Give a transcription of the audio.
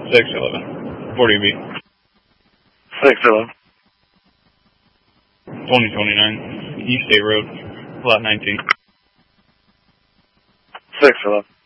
611. 40B. 611. 2029. East State Road. Lot 19. 611.